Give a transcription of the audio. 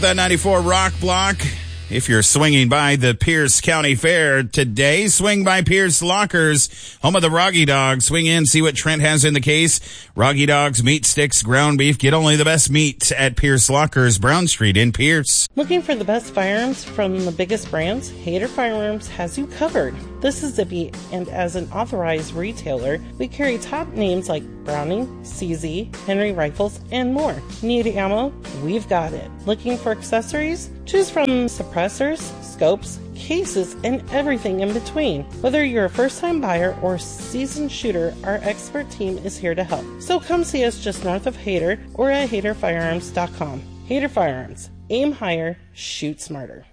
The 94 Rock Block. If you're swinging by the Pierce County Fair today, swing by Pierce Lockers, home of the Roggy Dog. Swing in, see what Trent has in the case. Roggy Dogs, meat sticks, ground beef. Get only the best meat at Pierce Lockers, Brown Street in Pierce. Looking for the best firearms from the biggest brands? Hader Firearms has you covered. This is Zippy, and as an authorized retailer, we carry top names like Browning, CZ, Henry Rifles, and more. Need ammo? We've got it. Looking for accessories? Choose from suppressors, scopes, cases, and everything in between. Whether you're a first-time buyer or seasoned shooter, our expert team is here to help. So come see us just north of Hader or at HaderFirearms.com. Hader Firearms. Aim higher, shoot smarter.